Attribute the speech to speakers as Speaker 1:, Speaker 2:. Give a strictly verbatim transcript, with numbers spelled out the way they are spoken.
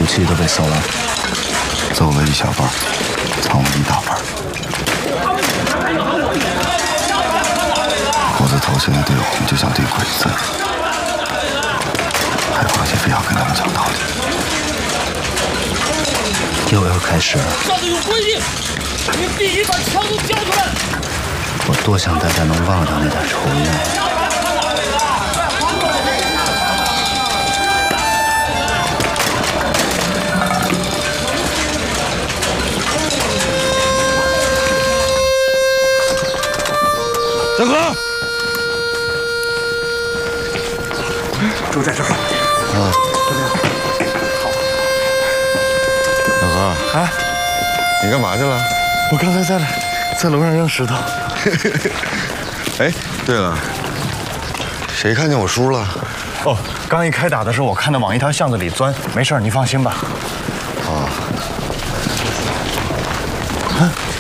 Speaker 1: 武器都被搜了，
Speaker 2: 走了一小半，藏了一大半。猴子头现在对我们就像对鬼子，还况且非要跟他们讲道理。
Speaker 1: 又要开始了。
Speaker 3: 上头有规定，你们必须把枪都交出来。
Speaker 1: 我多想大家能忘掉那点仇怨。
Speaker 2: 大哥，
Speaker 4: 住在这儿。
Speaker 2: 啊，
Speaker 4: 怎么样？好。
Speaker 2: 大哥，
Speaker 4: 啊，
Speaker 2: 你干嘛去了？
Speaker 4: 我刚才在在楼上扔石头。
Speaker 2: 哎，对了，谁看见我叔了？
Speaker 4: 哦，刚一开打的时候，我看他往一条巷子里钻，没事，你放心吧。
Speaker 2: 啊。
Speaker 4: 啊。